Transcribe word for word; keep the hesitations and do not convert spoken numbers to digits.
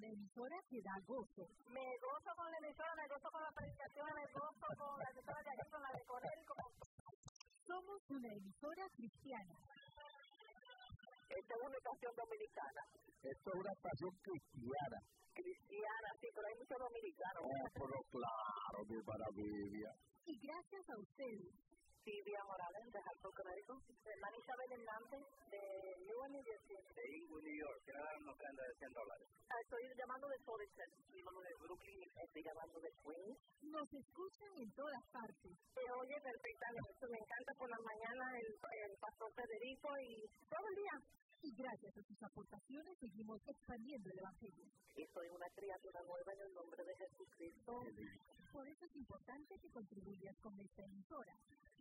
una emisora que da gozo. Me gozo con la emisora, me gozo con la predicación, me gozo con la emisora de aquí, con la de Corel y con... Somos una emisora cristiana. Esta es una estación dominicana. Esto es una estación cristiana. Cristiana, sí, pero hay muchos dominicanos. Oh, pero claro, mi maravilla. Y gracias a ustedes. Silvia Morales, de Jalpo Connecticut. Hermana Isabel Hernández, de Newark, New Jersey. De Inglewood, New York. Quiero dar una ofrenda de cien dólares. Ah, estoy llamando de Forest, estoy llamando de Brooklyn, estoy llamando de Queens. Nos escuchan en todas partes. Se oye perfectamente. Me encanta por la mañana el, el pastor Federico y todo el día. Y gracias a sus aportaciones seguimos expandiendo el Evangelio. Y soy una criatura nueva en el nombre de Jesucristo. Por eso es importante que contribuyas con esta emisora.